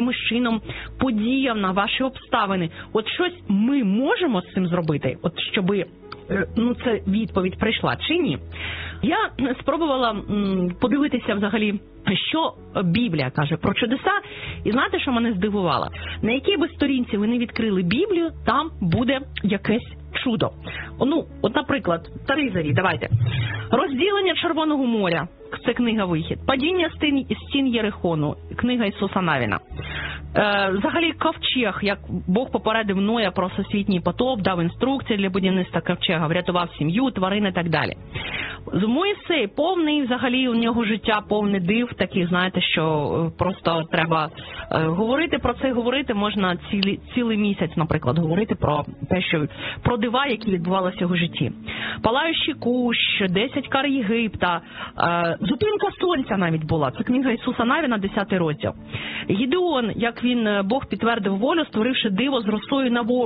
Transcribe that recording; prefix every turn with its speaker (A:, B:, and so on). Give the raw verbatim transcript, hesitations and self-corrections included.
A: якимось чином подіяв на ваші обставини. От щось ми можемо з цим зробити, от щоби, ну, це відповідь прийшла чи ні? Я спробувала м, подивитися взагалі, що Біблія каже про чудеса, і знаєте, що мене здивувало? На якій би сторінці ви не відкрили Біблію, там буде якесь чудо. Ну, от, наприклад, Таризарі, давайте. Розділення Червоного моря, це книга «Вихід». Падіння стін, стін Єрихону, книга Ісуса Навіна. Е, взагалі, ковчег, як Бог попередив Ноя про всесвітній потоп, дав інструкції для будівництва ковчега, врятував сім'ю, тварин і так далі. Моїсей повний, взагалі, у нього життя повне див, таких, знаєте, що просто треба е, говорити про це, говорити можна цілий, цілий місяць, наприклад, говорити про те, що про дива, які відбувалися в його житті. Палаючий кущ, десять кар Єгипта, е, зупинка сонця навіть була, це книга Ісуса Навіна, десятий розділ. Гідеон, як він, Бог підтвердив волю, створивши диво з росою на